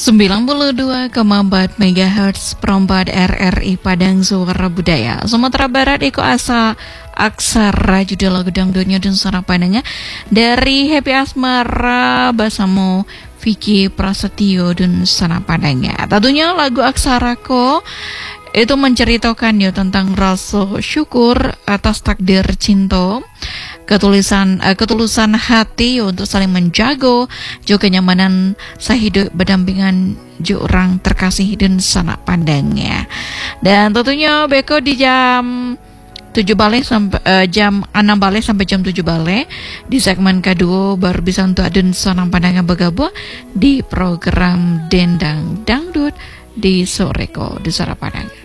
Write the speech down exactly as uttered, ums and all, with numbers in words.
sembilan puluh dua koma empat megahertz Perompat R R I Padang Suara Budaya Sumatera Barat. Iko Asa Aksara judul lagu dangdutnya dan suara padangnya dari Happy Asmara bersama Vicky Prasetyo dan suara padangnya. Tentunya lagu Aksarako itu menceritakan ya tentang rasa syukur atas takdir cinta, ketulisan uh, ketulusan hati untuk saling menjaga juga kenyamanan sehidup berdampingan jo orang terkasih dan sanak pandangnya. Dan tentunya beko di jam tujuh balik sampai uh, jam enam balik sampai jam tujuh balik di segmen kedua baru bisa untuk dan sanak pandangnya bergabung di program Dendang Dangdut di Soreko di Suara Padang.